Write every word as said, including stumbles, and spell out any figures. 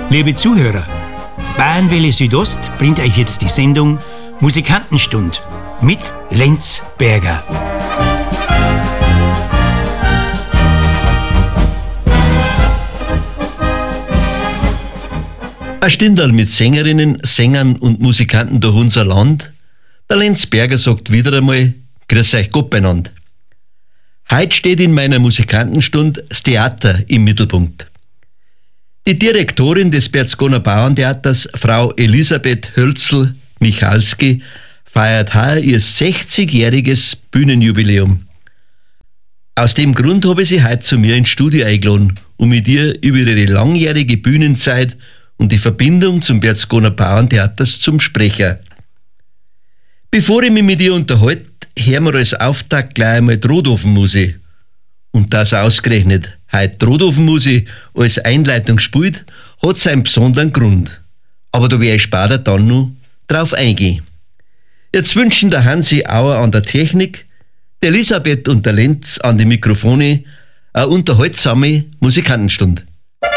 Liebe Zuhörer, Bayernwelle Südost bringt euch jetzt die Sendung Musikantenstund mit Lenz Berger. Ein Stindl mit Sängerinnen, Sängern und Musikanten durch unser Land. Der Lenz Berger sagt wieder einmal, grüß euch Gott beieinander. Heute steht in meiner Musikantenstund das Theater im Mittelpunkt. Die Direktorin des Berchtesgadener Bauerntheaters, Frau Elisabeth Hölzl-Michalski, feiert heuer ihr sechzigjähriges Bühnenjubiläum. Aus dem Grund habe ich sie heute zu mir ins Studio eingeladen, um mit ihr über ihre langjährige Bühnenzeit und die Verbindung zum Berchtesgadener Bauerntheaters zum Sprechen. Bevor ich mich mit ihr unterhalte, hören wir als Auftakt gleich einmal Trodhofen-Musik. Und das ausgerechnet heute Trodhofen-Musik als Einleitung spielt, hat seinen besonderen Grund. Aber da werde ich später dann noch drauf eingehen. Jetzt wünschen der Hansi Auer an der Technik, der Elisabeth und der Lenz an die Mikrofone eine unterhaltsame Musikantenstunde.